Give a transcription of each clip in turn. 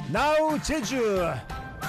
Now Jeju.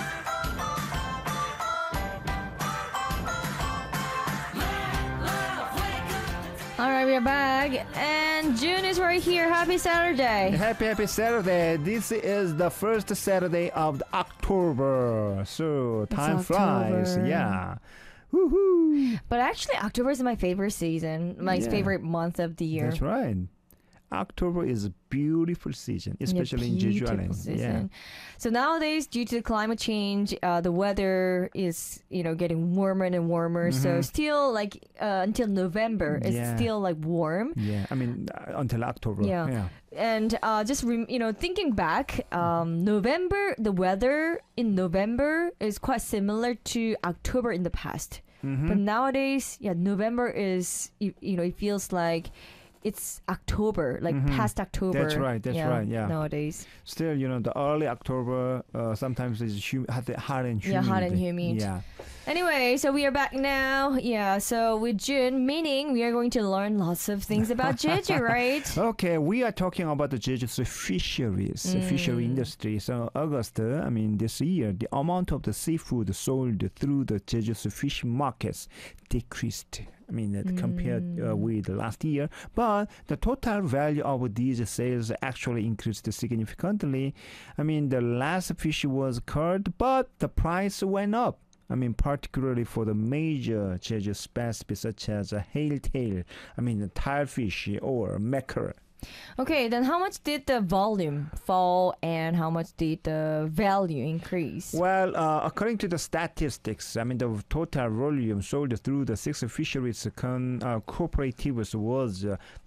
All right, we're back, and June is right here. Happy Saturday. Happy Saturday. This is the first Saturday of the October. So time flies. October. Yeah. Woohoo. But actually, October is my favorite season, my Yeah. favorite month of the year. That's right. October is a beautiful season, especially in Jeju Beautiful Island. season. So nowadays, due to climate change, the weather is getting warmer and warmer. So still like until November, it's Yeah. still like warm. Yeah. I mean, until October. Yeah. And just thinking back, November, the weather in November is quite similar to October in the past. But nowadays, November is it feels like it's October, like past October. That's right. Yeah. Nowadays, Still, the early October sometimes is hot and humid. Yeah, hot and humid. Yeah. Anyway, so we are back now. Yeah, so with June, meaning we are going to learn lots of things about Jeju, right? Okay, we are talking about the Jeju's fisheries, fishery industry. So August, this year, the amount of the seafood sold through the Jeju's fish markets decreased. Compared with last year, but the total value of these sales actually increased significantly. The last fish was caught, but the price went up. Particularly for the major Jeju species such as a hailtail, the tilefish or mackerel. Okay, then how much did the volume fall and how much did the value increase? Well, according to the statistics, the total volume sold through the six fisheries cooperatives was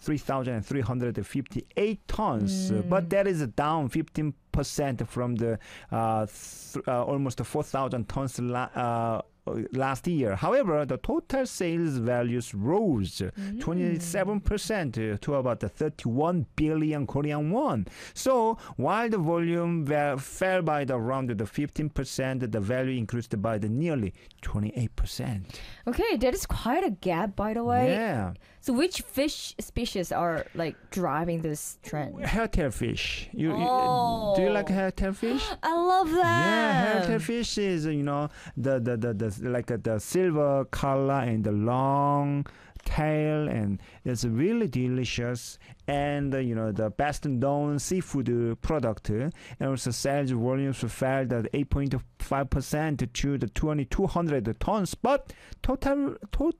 3,358 tons, but that is down 15% from the almost 4,000 tons last year. However, the total sales values rose 27% to about 31 billion Korean won. So while the volume fell by around the 15%, the value increased by the nearly 28%. Okay, that is quite a gap, by the way. Yeah. So which fish species are like driving this trend? Hairtail fish. Do you like hairtail fish? I love that. Yeah, hairtail fish is the silver color and the long tail, and it's really delicious. And the best known seafood product, and also sales volumes fell at 8.5% to the 2,200 tons, but total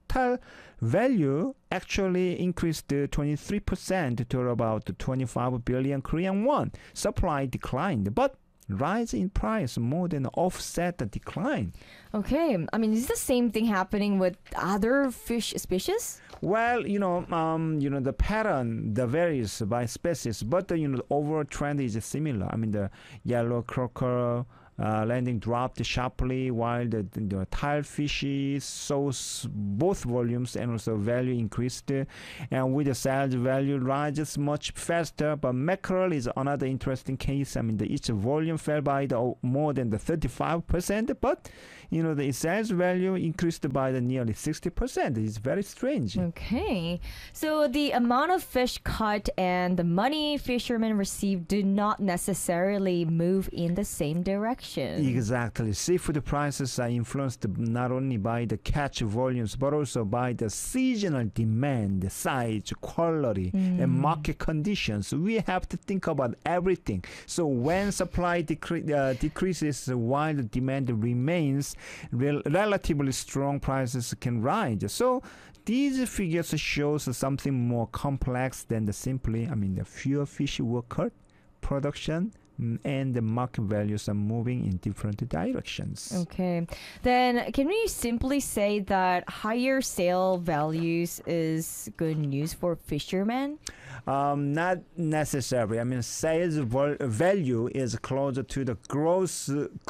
value actually increased 23% to about 25 billion Korean won. Supply declined, but rise in price more than offset the decline. Okay, is the same thing happening with other fish species? Well, the pattern varies by species, but the overall trend is similar. The yellow croaker landing dropped sharply, while the tilefish saw both volumes and also value increased, and with the sales value rises much faster. But mackerel is another interesting case. Each volume fell by more than the 35%, but the sales value increased by the nearly 60%. It's very strange. Okay, so the amount of fish caught and the money fishermen received do not necessarily move in the same direction. Exactly. Seafood prices are influenced not only by the catch volumes, but also by the seasonal demand, size, quality, and market conditions. We have to think about everything. So when supply decreases while the demand remains, relatively strong prices can rise. So these figures shows something more complex than simply, the fewer fish were caught, production and the market values are moving in different directions. Okay. Then can we simply say that higher sale values is good news for fishermen? Not necessarily. Sales value is closer to the gross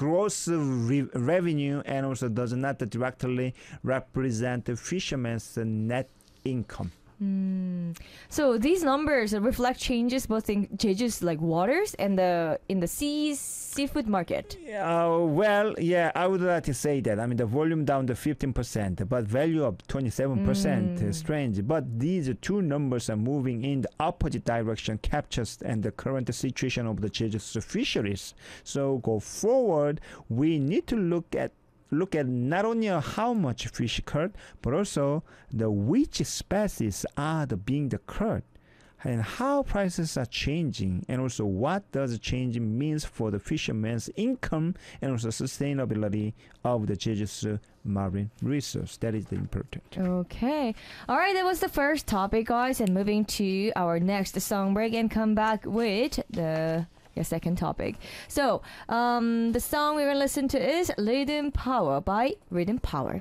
revenue and also does not directly represent the fisherman's net income. So these numbers reflect changes both in Jeju's like waters and in the seas seafood market. Well, yeah, I would like to say that. I mean, the volume down to 15%, but value up 27%. Strange, but these two numbers are moving in the opposite direction, captures and the current situation of the Jeju's fisheries. So go forward, we need to look at not only how much fish caught, but also the which species are being caught, and how prices are changing, and also what does changing means for the fishermen's income and also sustainability of the Jeju's marine resource. That is the important. Okay. All right, that was the first topic, guys, and moving to our next song break and come back with the second topic. So, the song we're going to listen to is Rhythm Power by Rhythm Power.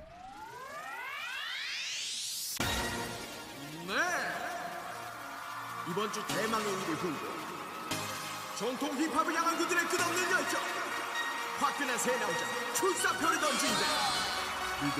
네. 이번 주 대망의 1위 후보. 정통 힙합을 향한 그들의 끝없는 열정. 화끈한 새 남자 출사표를 던진다.